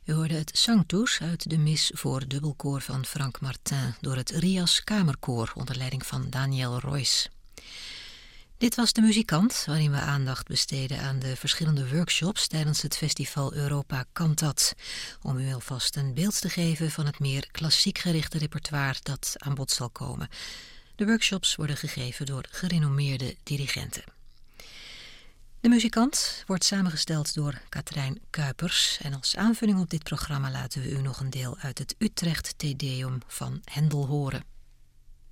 U hoorde het Sanctus uit de mis voor dubbelkoor van Frank Martin door het Rias Kamerkoor onder leiding van Daniel Royce. Dit was De Muzikant, waarin we aandacht besteden aan de verschillende workshops tijdens het festival Europa Cantat, om u alvast een beeld te geven van het meer klassiek gerichte repertoire dat aan bod zal komen. De workshops worden gegeven door gerenommeerde dirigenten. De Muzikant wordt samengesteld door Katrijn Kuipers en als aanvulling op dit programma laten we u nog een deel uit het Utrecht Te Deum van Händel horen.